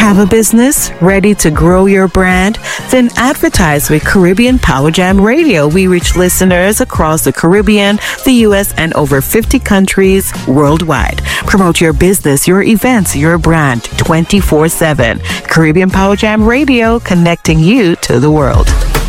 Have a business ready to grow your brand? Then advertise with Caribbean Power Jam Radio. We reach listeners across the Caribbean, the U.S., and over 50 countries worldwide. Promote your business, your events, your brand 24/7. Caribbean Power Jam Radio, connecting you to the world.